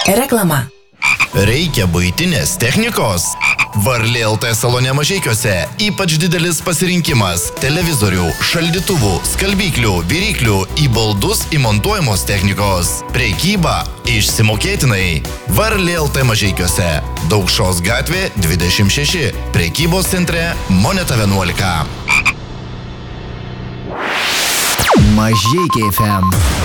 Reklama. Reikia buitinės technikos? Varlė LT salone Mažeikiuose ypač didelis pasirinkimas televizorių, šaldytuvų, skalbyklių, viryklių, į baldus įmontuojamos technikos. Prekyba išsimokėtinai. Varlė LT Mažeikiuose. Daukšos gatvė 26. Prekybos centre Moneta 11. Mažeikiai FM.